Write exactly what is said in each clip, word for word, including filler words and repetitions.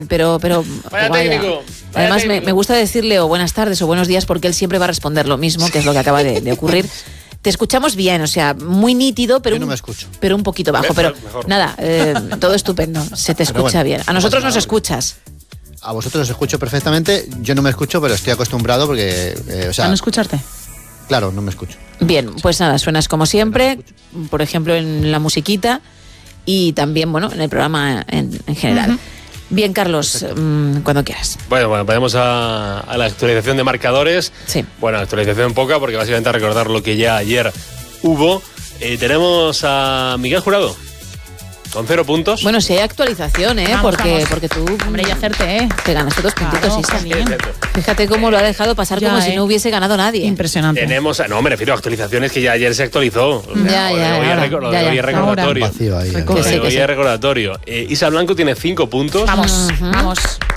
Pero, pero vaya vaya. técnico, vaya Además técnico. Me, me gusta decirle o buenas tardes o buenos días porque él siempre va a responder lo mismo, que es lo que acaba de, de ocurrir. Te escuchamos bien, o sea, muy nítido, pero, Yo no un, me escucho. pero un poquito bajo. Pero Mejor. nada, eh, todo estupendo, se te escucha bueno, bien. A nosotros no nos pasa nada. escuchas. A vosotros os escucho perfectamente. Yo no me escucho, pero estoy acostumbrado porque, eh, o sea, ¿A no escucharte? claro, no me escucho. Bien, pues nada, suenas como siempre, por ejemplo en la musiquita y también, bueno, en el programa en, en general. Uh-huh. Bien, Carlos, mmm, cuando quieras. Bueno, bueno, pasemos a, a la actualización de marcadores. Sí. Bueno, actualización poca, porque básicamente a recordar lo que ya ayer hubo. Eh, tenemos a Miguel Jurado, con cero puntos. Bueno, si hay actualización, ¿eh? Vamos, porque, vamos. porque tú... Hombre, y hacerte, ¿eh? Te ganaste dos puntitos, Claro, Isa. bien. Fíjate cómo lo ha dejado pasar Ya, como eh. si no hubiese ganado nadie. Impresionante. Tenemos, no, me refiero a actualizaciones que ya ayer se actualizó. Ya, Lo de ya, hoy es ahora, reco- lo ya, de hoy ya. es recordatorio. Vacío ahí, ahí. Lo Que de sí, que hoy sí. es recordatorio. Eh, Isa Blanco tiene cinco puntos. Vamos, Ujú. vamos.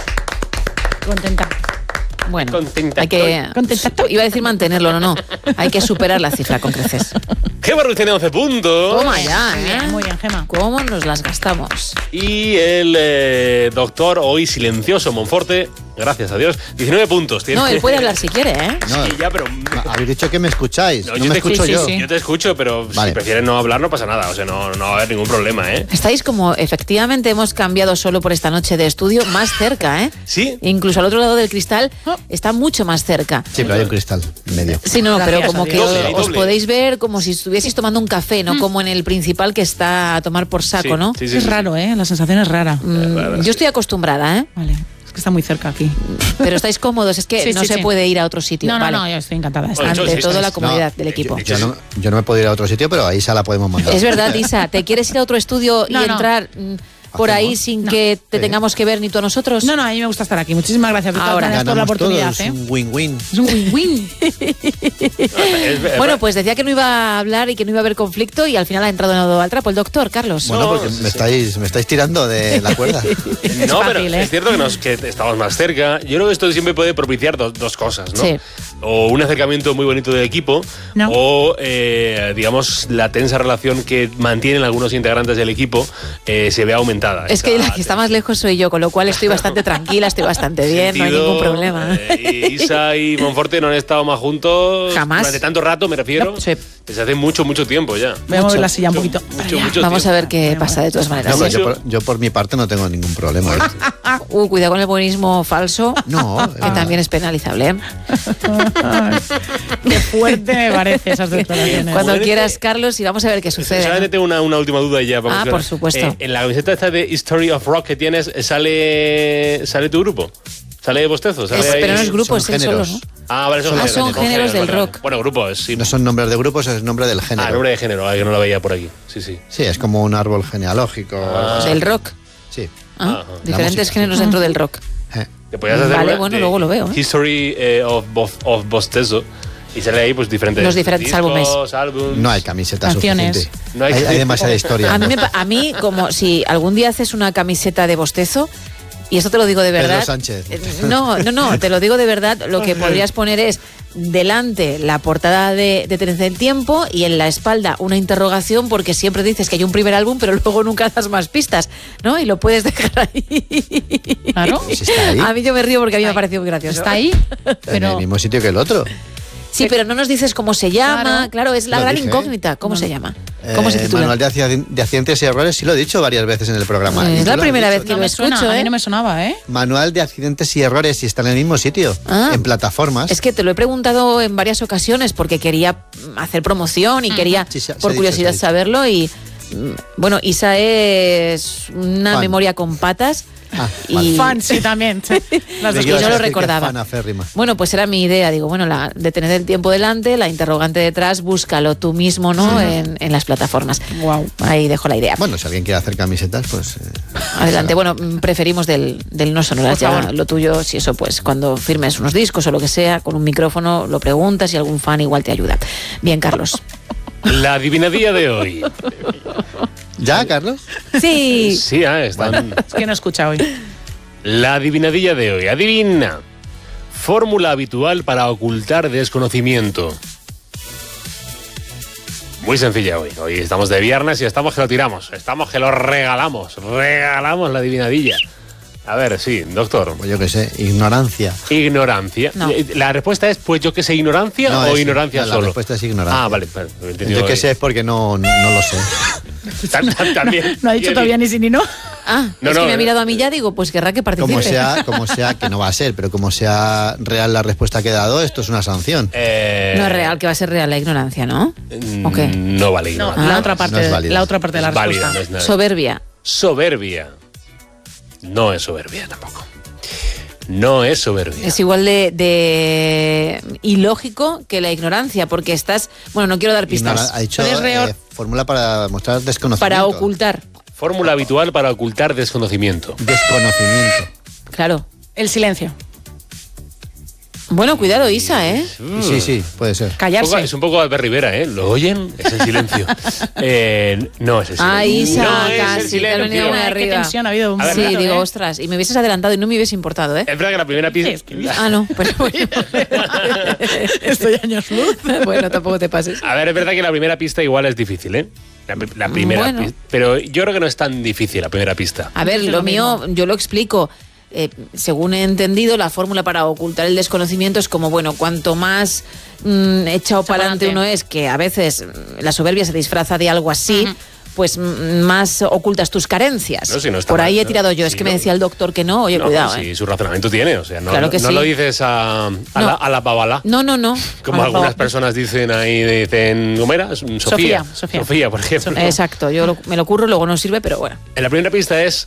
Contenta. Bueno, Contenta hay que... estoy. Contenta estoy. Iba a decir mantenerlo, no, no. Hay que superar la cifra con creces. Gemma Ruiz tiene once puntos. Toma ya, Muy ¿eh? bien, muy bien, Gemma. ¿Cómo nos las gastamos? Y el eh, doctor, hoy silencioso, Monforte, gracias a Dios, diecinueve puntos. Tiene. No, él puede hablar si quiere, ¿eh? No, Sí, ya, pero... habéis dicho que me escucháis. No, yo me te escucho escucho, yo. sí, sí. Yo te escucho, pero Vale. si prefieres no hablar no pasa nada. O sea, no, no va a haber ningún problema, ¿eh? Estáis como, efectivamente, hemos cambiado solo por esta noche de estudio, más cerca, ¿eh? Sí. Incluso al otro lado del cristal está mucho más cerca. Sí, pero hay un cristal en medio. Sí, no, Gracias pero como a que Dios. os, Doble, os doble. podéis ver como si estuvieseis tomando un café, no como en el principal que está a tomar por saco, Sí, ¿no? sí, sí, es sí. raro, ¿eh? La sensación es rara. Mm, yo estoy acostumbrada, ¿eh? Vale, es que está muy cerca aquí. Pero estáis cómodos, es que Sí, no sí, se sí. puede ir a otro sitio. No, no, vale. no, yo estoy encantada. Bueno, Ante yo sí, todo sí, la sí. comodidad No, del equipo. Yo, yo no, yo no me puedo ir a otro sitio, pero ahí se la podemos mandar. Es verdad, Isa, ¿te quieres ir a otro estudio y No, no. entrar mm, por ¿Hacemos? ahí sin No. que te Sí. tengamos que ver ni tú a nosotros? No, no, a mí me gusta estar aquí. Muchísimas gracias de todas Ahora. maneras por la Ganamos oportunidad, todos, ¿eh? un win-win. Es un win-win. Es- Bueno, pues decía que no iba a hablar y que no iba a haber conflicto y al final ha entrado al trapo el doctor, Carlos. Bueno, porque sí, me sí. estáis, me estáis tirando de la cuerda. No, fácil, pero ¿eh? es cierto que, nos, que estamos más cerca. Yo creo que esto siempre puede propiciar dos, dos cosas, ¿no? Sí. O un acercamiento muy bonito del equipo, No. o, eh, digamos, la tensa relación que mantienen algunos integrantes del equipo eh, se ve aumentada. Es que Esa la que está más lejos soy yo, con lo cual estoy bastante tranquila, estoy bastante bien, no hay sentido, ningún problema. eh, y Isa y Monforte no han estado más juntos Jamás. durante tanto rato, me refiero. No, sí. Desde hace mucho, mucho tiempo ya. Voy a mover Mucho, la silla un poquito. Mucho, Para allá. mucho Vamos tiempo. a ver qué pasa de todas maneras. No, pero Sí. yo, por, yo por mi parte no tengo ningún problema. ¿eh? Uh, cuidado con el buenismo falso, No, que eh, también es penalizable. ¿eh? Ay, qué fuerte me parece esas declaraciones. Cuando Bueno, quieras, Carlos, y vamos a ver qué sucede. Solamente ¿no? tengo una, una última duda y ya. vamos Ah, a ver. por supuesto. Eh, en la camiseta esta de History of Rock que tienes, ¿sale, sale tu grupo? ¿Sale Bostezo? ¿Sale Es- ahí? pero no es grupo, es son él solo, géneros. ¿no? Ah, vale, son Ah, géneros. son géneros del vale, vale. rock. Bueno, grupos, sí. no son nombres de grupos, es nombre del género. Ah, nombre de género, ah, que no lo veía por aquí. Sí, sí. Sí, es como un árbol genealógico. o algo así. Del rock. Sí. Ah, Ajá. diferentes música. géneros dentro del rock. Eh. Que podías hacer Vale, una bueno, de luego lo veo, ¿eh? History eh, of, Bo- of Bostezo. Y sale ahí pues diferentes Los diferentes discos, álbumes. No hay camiseta Canciones. suficiente. No hay- hay, hay demasiada historia. A mí, me pa- a mí, como si algún día haces una camiseta de Bostezo, y esto te lo digo de Pedro verdad. Sánchez. eh, No, no, no, te lo digo de verdad. Lo que podrías poner es delante la portada de, de Trece del Tiempo y en la espalda una interrogación, porque siempre dices que hay un primer álbum, pero luego nunca das más pistas, ¿no? Y lo puedes dejar ahí. Claro. Pues está ahí. A mí yo me río porque a mí me ha Ahí. parecido muy gracioso. Está ahí, En pero el mismo sitio que el otro. Sí, pero no nos dices cómo se llama. Claro, Claro. es la Lo gran dije. incógnita. ¿Cómo se llama? ¿Cómo se Eh, titula? Manual de, acci- de accidentes y errores, sí lo he dicho varias veces en el programa. Eh, Y es tú la lo has primera dicho. vez que no lo me suena, escucho, a mí ¿eh? no me sonaba, ¿eh? Manual de accidentes y errores y está en el mismo sitio. Ah. En plataformas. Es que te lo he preguntado en varias ocasiones porque quería mm, hacer promoción y quería, Sí, se ha- se por ha dicho, curiosidad, se ha dicho. saberlo. Y mm, bueno, Isa es una Fan. memoria con patas. Ah, y Fan, sí, también. Sí. Las De dos que y ibas no a lo decir que recordaba. fan aférrima. Bueno, pues era mi idea. Digo, bueno, la de tener el tiempo delante, la interrogante detrás, búscalo tú mismo, ¿no? En, en las plataformas. Guau. Ahí dejo la idea. Bueno, si alguien quiere hacer camisetas, pues... eh, Adelante. Bueno, mm, preferimos del, del no sonoras. Por Ya favor. lo tuyo, si eso, pues cuando firmes unos discos o lo que sea, con un micrófono lo preguntas y algún fan igual te ayuda. Bien, Carlos. La adivinadilla de hoy. ¿Ya, Carlos? Sí. Sí, ah, están... Es que no he escuchado hoy. La adivinadilla de hoy. Adivina. Fórmula habitual para ocultar desconocimiento. Muy sencilla hoy. Hoy estamos de viernes y estamos que lo tiramos. Estamos que lo regalamos. Regalamos la adivinadilla. A ver, sí, doctor. Pues yo qué sé, ignorancia. Ignorancia. No. La respuesta es, pues yo qué sé, ignorancia No, o es- ignorancia no, la solo. respuesta es ignorancia. Ah, vale. vale, he entendido Yo qué que- sé es porque no, no, no lo sé. Tam- tam- También. No ha dicho todavía ni sí ni no. Ah, No, es no, que me ha eh. mirado a mí ya, digo, pues querrá que participe. Como sea, como sea, que no va a ser, pero como sea real la respuesta que he dado, esto es una sanción. Eh, No es real, que va a ser real la ignorancia, ¿no? ¿O qué? No vale No, ignorancia. la Ah. otra parte, No es válida. la otra parte de la Es válida, respuesta. no es nada. Soberbia. Soberbia. No es soberbia tampoco. No es soberbia. Es igual de, de ilógico que la ignorancia, porque estás... Bueno, no quiero dar pistas. Ignora- ha dicho Pero es real. eh, fórmula para mostrar desconocimiento. Para ocultar. Fórmula habitual para ocultar desconocimiento. Desconocimiento. Claro. El silencio. Bueno, cuidado, Isa, ¿eh? Sí, sí, puede ser. Un poco- Callarse. es un poco Albert Rivera, ¿eh? ¿Lo oyen? Es el silencio. Eh, no es el silencio. Ah, Isa, no es casi, el te silencio. lo niego. Ay, qué arriba. tensión ha habido. un A ver, Sí, momento, digo, ¿eh? ostras, y me hubieses adelantado y no me hubiese importado, ¿eh? Es verdad que la primera pista... Es que- Ah, no, pero bueno. Estoy años luz. Bueno, tampoco te pases. A ver, es verdad que la primera pista igual es difícil, ¿eh? La, pri- la primera Bueno. pista. Pero yo creo que no es tan difícil la primera pista. A ver, Yo lo lo mío, mismo. yo lo explico. Eh, según he entendido, la fórmula para ocultar el desconocimiento es como, bueno, cuanto más mm, echado para adelante pa'lante. uno es, que a veces mm, la soberbia se disfraza de algo así, pues mm, más ocultas tus carencias. No, si no está Por ahí mal, he ¿no? tirado yo. Es Sí, que me no. decía el doctor que no. Oye, No, cuidado, sí, ¿eh? su razonamiento tiene. O sea, no, Claro que no sí. lo dices a, a, No. la, a la babala. No, no, no. Como Al algunas favor. personas dicen ahí, dicen, ¿cómo era? Sofía. Sofía, Sofía. Sofía, por ejemplo. Exacto, yo lo- me lo curro, luego no sirve, pero bueno. En la primera pista es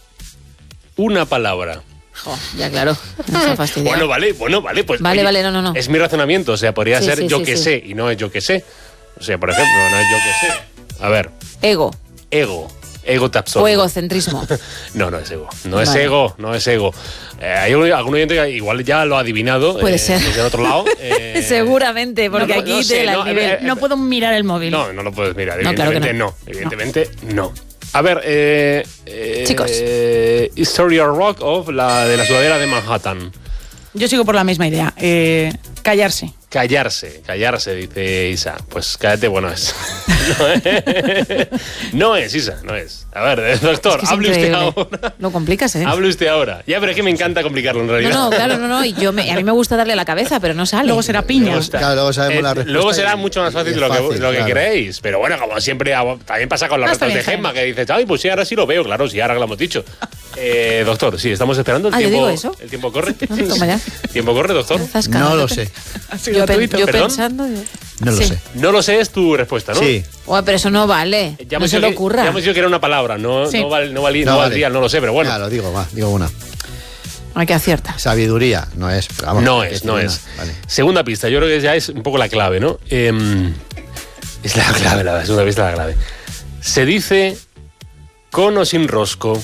una palabra. Jo, ya claro, me está fastidiado. Bueno, vale, bueno, vale, pues. Vale, vale, no, no, no. Es mi razonamiento, o sea, podría Sí, ser sí, yo sí, que sí. sé y no es yo que sé. O sea, por ejemplo, no es yo que sé. A ver, Ego ego. Ego tapsón. o egocentrismo. No, no es ego. No es Vale. ego, no es ego. Eh, hay un- algún oyente que igual ya lo ha adivinado. Puede eh, ser. Desde otro lado. eh, Seguramente, porque no, aquí no te sé, la no, nivel. eh, No puedo mirar el móvil. No, no lo puedes mirar. No, claro que Evidentemente no. no. Evidentemente no. A ver, eh, eh, Chicos. eh, History of Rock of la de la sudadera de Manhattan. Yo sigo por la misma idea. Eh, callarse. Callarse, callarse, dice Isa. Pues cállate, bueno es. No es, no es, Isa, no es. A ver, doctor, Es que es hable usted increíble. ahora. Lo complicas, ¿eh? Hable usted ahora. Ya, pero es que me encanta complicarlo en No, realidad. no, claro, no, no. Y yo me, a mí me gusta darle a la cabeza, pero no sale. Luego será piña. Luego está. Claro, luego sabemos la respuesta Luego será y- mucho más y fácil es de lo que, fácil, lo que claro. queréis. Pero bueno, como siempre, a- también pasa con las Ah, está respuestas de bien, Gemma, que dices, ay, pues sí, ahora sí lo veo. Claro, sí, ahora que lo hemos dicho. Eh, doctor, sí, estamos esperando. El Ah, ¿yo tiempo, digo eso? ¿El tiempo corre? Toma ya. ¿Tiempo corre, doctor? Zasca, No lo te- sé. Así Yo, pen- gratuito. yo ¿Perdón? pensando. yo- No lo Sí. sé. No lo sé, es tu respuesta, ¿no? Sí. Ué, pero eso no vale. Ya no hemos se dicho le que- ocurra. Ya hemos dicho que era una palabra, no, Sí. no, val- no, valí- No no vale. valdría, no lo sé, pero bueno. Ya, lo digo, va, digo una. Hay que acierta. Sabiduría, no es. pero vamos, No hay que es, decir no una. es. Vale. Segunda pista, yo creo que ya es un poco la clave, ¿no? Em, es la clave, la segunda pista es la clave. Se dice con o sin rosco.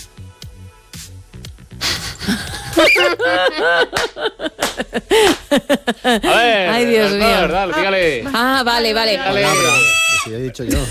A ver, Ay, Dios doctor, mío. dale, dígale. Ah, vale, vale. Dale. Si he dicho yo.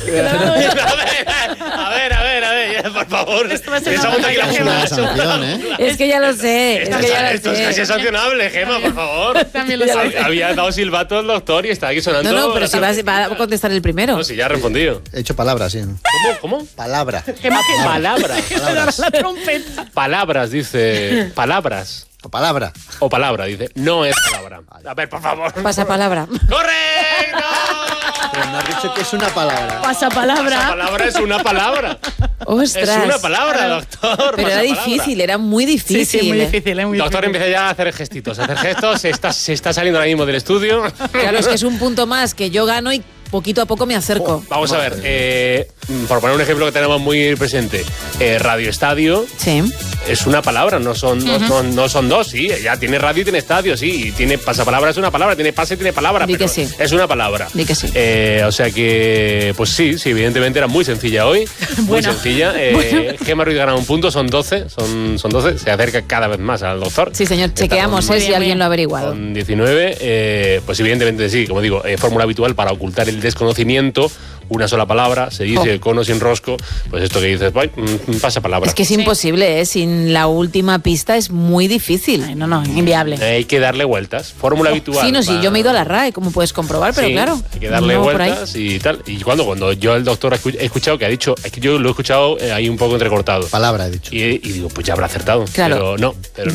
A ver, a ver, a ver, ya, por favor. Esto va a ser Pensamos una aquí la Es Gema. una sanción, ¿eh? Es que ya lo sé. Es Esto, que ya lo esto es sé. casi sancionable, Gema, por favor. También lo Ya sé. lo sé. Había dado silbato el doctor y está aquí sonando. No, no, pero si va, va a contestar el primero. No, si ya ha respondido. He hecho palabras, sí. ¿Cómo? ¿Cómo? Palabra. Gemma, que- Palabras. que le dará la trompeta. Palabras, dice. Palabras. O palabra. O palabra, dice. No es palabra. A ver, por favor. Pasa palabra. ¡Correcto! Pero me has dicho que es una palabra. Pasa Esa palabra. palabra es una palabra. Ostras. Es una palabra, doctor. Pero era pasapalabra. difícil, era muy Sí, difícil. sí, muy ¿eh? difícil, ¿eh? Muy Doctor difícil. empieza ya a hacer gestitos, a hacer gestos, se está, se está saliendo ahora mismo del estudio. Claro, es que es un punto más que yo gano y poquito a poco me acerco. Vamos a ver, eh, por poner un ejemplo que tenemos muy presente, eh, Radio Estadio Sí. es una palabra, no son, no, son, no son dos, sí, ya tiene radio y tiene estadio, sí, y tiene pasapalabra, es una palabra, tiene pase, tiene palabra, Di pero que sí. es una palabra. Di que sí. Eh, o sea que, pues sí, sí, evidentemente era muy sencilla hoy, muy Bueno. sencilla. Eh, Gemma Ruiz gana un punto, son doce, son, son doce, se acerca cada vez más al doctor. Sí, señor, Está chequeamos con- eh, si bien, alguien bien. lo ha averiguado. Con diecinueve, eh, pues evidentemente sí, como digo, eh, fórmula habitual para ocultar el el desconocimiento, una sola palabra, se dice Oh. con o sin rosco, pues esto que dices, "Ay, mm, pasa palabra". Es que es imposible, ¿eh? Sin la última pista es muy difícil. Ay, no, no, inviable. Hay que darle vueltas, fórmula habitual. Sí, no, sí, va. yo me he ido a la R A E, como puedes comprobar, pero Sí, claro. hay que darle no por ahí. vueltas y tal. Y cuando, cuando yo el doctor he escu- he escuchado que ha dicho, es que yo lo he escuchado eh, ahí un poco entrecortado. Palabra, he dicho. Y, y digo, pues ya habrá acertado. Claro. Pero no, pero no.